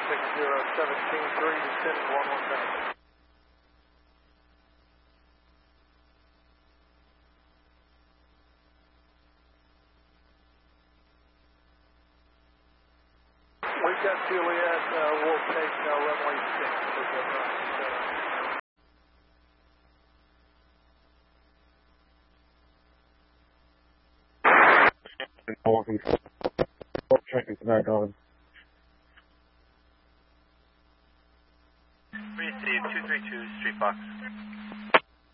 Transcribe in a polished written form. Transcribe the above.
3, descending 117. We've got Juliet, we'll take runway 6. Welcome. Checking tonight, Don. Received 232, Street Box.